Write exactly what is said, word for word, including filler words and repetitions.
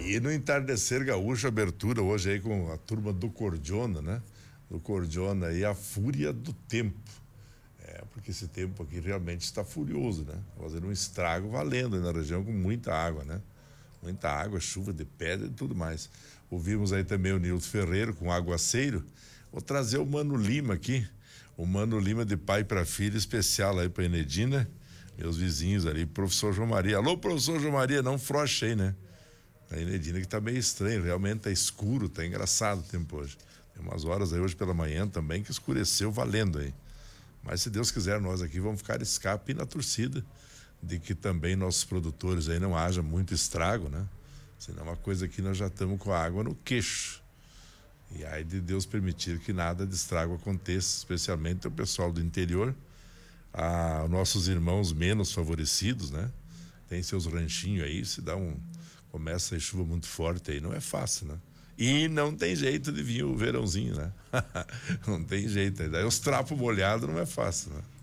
E no Entardecer Gaúcho, abertura hoje aí com a turma do Cordiona, né? Do Cordiona aí, a fúria do tempo. É, porque esse tempo aqui realmente está furioso, né? Fazendo um estrago valendo na região com muita água, né? Muita água, chuva de pedra e tudo mais. Ouvimos aí também o Nilton Ferreiro com Aguaceiro. Vou trazer o Mano Lima aqui. O Mano Lima de pai para filho, especial aí para Enedina. Meus vizinhos ali, professor João Maria. Alô, professor João Maria, não froche aí, né? A Enedina que tá meio estranho, realmente tá escuro, tá engraçado o tempo hoje. Tem umas horas aí hoje pela manhã também que escureceu valendo aí. Mas se Deus quiser, nós aqui vamos ficar escape na torcida de que também nossos produtores aí não haja muito estrago, né? Senão uma coisa aqui nós já estamos com a água no queixo. E aí de Deus permitir que nada de estrago aconteça, especialmente o pessoal do interior, a nossos irmãos menos favorecidos, né? Tem seus ranchinhos aí, se dá um começa a chuva muito forte aí, não é fácil, né? E não tem jeito de vir o verãozinho, né? Não tem jeito. Daí os trapos molhados não é fácil, né?